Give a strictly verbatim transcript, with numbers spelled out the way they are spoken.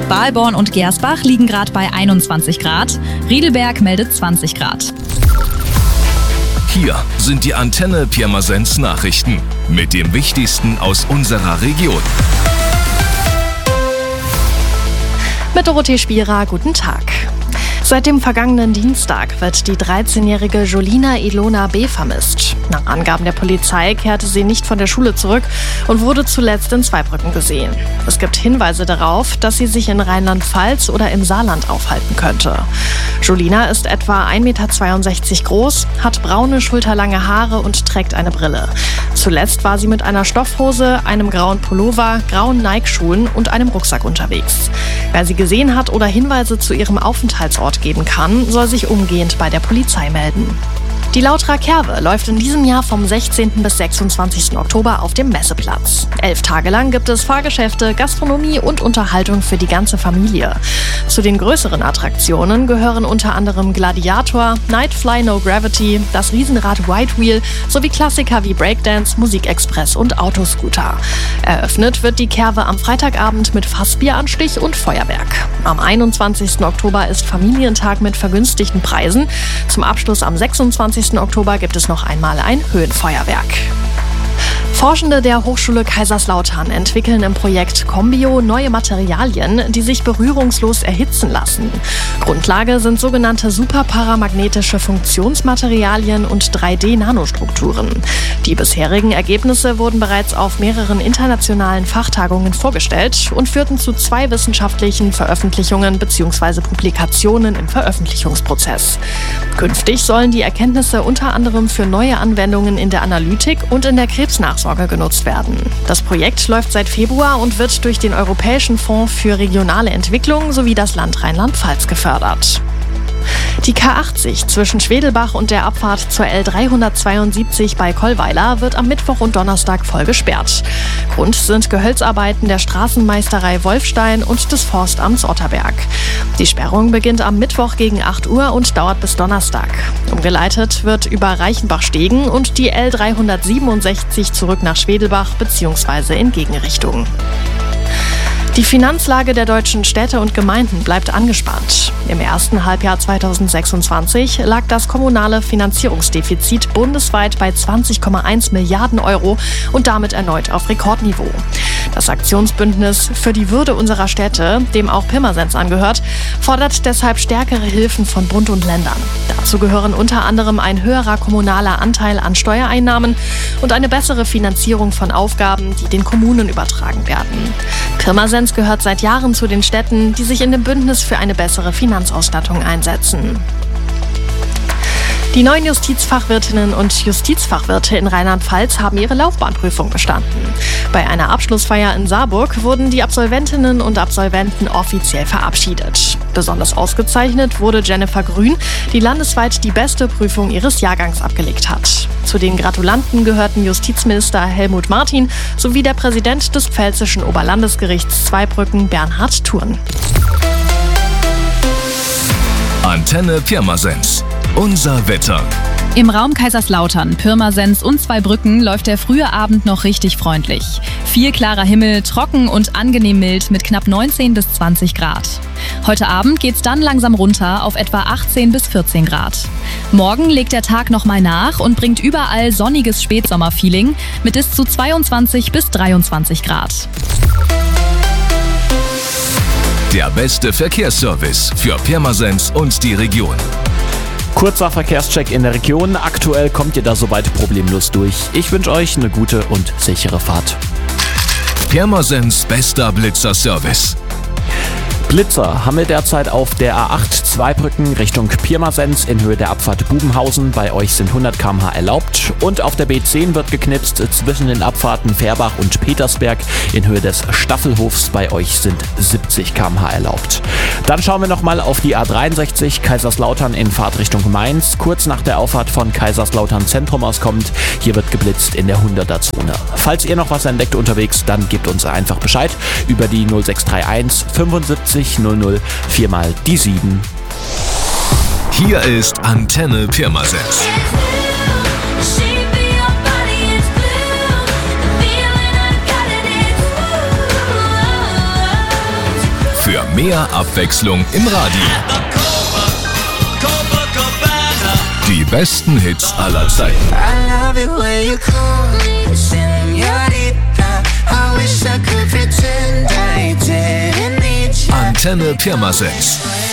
Balborn und Gersbach liegen gerade bei einundzwanzig Grad. Riedelberg meldet zwanzig Grad. Hier sind die Antenne Pirmasens Nachrichten mit dem Wichtigsten aus unserer Region. Mit Dorothee Spierer, guten Tag. Seit dem vergangenen Dienstag wird die dreizehnjährige Jolina Ilona B. vermisst. Nach Angaben der Polizei kehrte sie nicht von der Schule zurück und wurde zuletzt in Zweibrücken gesehen. Es gibt Hinweise darauf, dass sie sich in Rheinland-Pfalz oder im Saarland aufhalten könnte. Jolina ist etwa ein Meter zweiundsechzig groß, hat braune, schulterlange Haare und trägt eine Brille. Zuletzt war sie mit einer Stoffhose, einem grauen Pullover, grauen Nike-Schuhen und einem Rucksack unterwegs. Wer sie gesehen hat oder Hinweise zu ihrem Aufenthaltsort geben kann, soll sich umgehend bei der Polizei melden. Die Lautra Kerwe läuft in diesem Jahr vom sechzehnten bis sechsundzwanzigsten Oktober auf dem Messeplatz. Elf Tage lang gibt es Fahrgeschäfte, Gastronomie und Unterhaltung für die ganze Familie. Zu den größeren Attraktionen gehören unter anderem Gladiator, Nightfly No Gravity, das Riesenrad White Wheel sowie Klassiker wie Breakdance, Musikexpress und Autoscooter. Eröffnet wird die Kerwe am Freitagabend mit Fassbieranstich und Feuerwerk. Am einundzwanzigsten Oktober ist Familientag mit vergünstigten Preisen. Zum Abschluss am sechsundzwanzigsten Oktober gibt es noch einmal ein Höhenfeuerwerk. Forschende der Hochschule Kaiserslautern entwickeln im Projekt Combio neue Materialien, die sich berührungslos erhitzen lassen. Grundlage sind sogenannte superparamagnetische Funktionsmaterialien und drei D Nanostrukturen. Die bisherigen Ergebnisse wurden bereits auf mehreren internationalen Fachtagungen vorgestellt und führten zu zwei wissenschaftlichen Veröffentlichungen bzw. Publikationen im Veröffentlichungsprozess. Künftig sollen die Erkenntnisse unter anderem für neue Anwendungen in der Analytik und in der Krebsnachsorge genutzt werden. Das Projekt läuft seit Februar und wird durch den Europäischen Fonds für regionale Entwicklung sowie das Land Rheinland-Pfalz gefördert. Die K achtzig zwischen Schwedelbach und der Abfahrt zur L dreihundertzweiundsiebzig bei Kollweiler wird am Mittwoch und Donnerstag voll gesperrt. Grund sind Gehölzarbeiten der Straßenmeisterei Wolfstein und des Forstamts Otterberg. Die Sperrung beginnt am Mittwoch gegen acht Uhr und dauert bis Donnerstag. Umgeleitet wird über Reichenbach-Stegen und die L dreihundertsiebenundsechzig zurück nach Schwedelbach bzw. in Gegenrichtung. Die Finanzlage der deutschen Städte und Gemeinden bleibt angespannt. Im ersten Halbjahr zweitausendsechsundzwanzig lag das kommunale Finanzierungsdefizit bundesweit bei zwanzig Komma eins Milliarden Euro und damit erneut auf Rekordniveau. Das Aktionsbündnis für die Würde unserer Städte, dem auch Pirmasens angehört, fordert deshalb stärkere Hilfen von Bund und Ländern. Dazu gehören unter anderem ein höherer kommunaler Anteil an Steuereinnahmen und eine bessere Finanzierung von Aufgaben, die den Kommunen übertragen werden. Pirmasens gehört seit Jahren zu den Städten, die sich in dem Bündnis für eine bessere Finanzausstattung einsetzen. Die neuen Justizfachwirtinnen und Justizfachwirte in Rheinland-Pfalz haben ihre Laufbahnprüfung bestanden. Bei einer Abschlussfeier in Saarburg wurden die Absolventinnen und Absolventen offiziell verabschiedet. Besonders ausgezeichnet wurde Jennifer Grün, die landesweit die beste Prüfung ihres Jahrgangs abgelegt hat. Zu den Gratulanten gehörten Justizminister Helmut Martin sowie der Präsident des Pfälzischen Oberlandesgerichts Zweibrücken, Bernhard Thurn. Antenne Pirmasens. Unser Wetter. Im Raum Kaiserslautern, Pirmasens und Zweibrücken läuft der frühe Abend noch richtig freundlich. Viel klarer Himmel, trocken und angenehm mild mit knapp neunzehn bis zwanzig Grad. Heute Abend geht's dann langsam runter auf etwa achtzehn bis vierzehn Grad. Morgen legt der Tag nochmal nach und bringt überall sonniges Spätsommerfeeling mit bis zu zweiundzwanzig bis dreiundzwanzig Grad. Der beste Verkehrsservice für Pirmasens und die Region. Kurzer Verkehrscheck in der Region. Aktuell kommt ihr da soweit problemlos durch. Ich wünsche euch eine gute und sichere Fahrt. Pirmasens bester Blitzer-Service. Blitzer haben wir derzeit auf der A acht Zweibrücken Richtung Pirmasens in Höhe der Abfahrt Bubenhausen. Bei euch sind hundert Kilometer pro Stunde erlaubt. Und auf der B zehn wird geknipst zwischen den Abfahrten Fährbach und Petersberg in Höhe des Staffelhofs. Bei euch sind siebzig Kilometer pro Stunde erlaubt. Dann schauen wir nochmal auf die A dreiundsechzig Kaiserslautern in Fahrtrichtung Mainz. Kurz nach der Auffahrt von Kaiserslautern Zentrum auskommt. Hier wird geblitzt in der hunderter-Zone. Falls ihr noch was entdeckt unterwegs, dann gebt uns einfach Bescheid über die null sechs drei eins fünfundsiebzig null null vier mal die sieben. Hier ist Antenne Pirmasens. Für Mehr Abwechslung im Radio. Die besten Hits aller Zeiten. Antenne Pirmasens.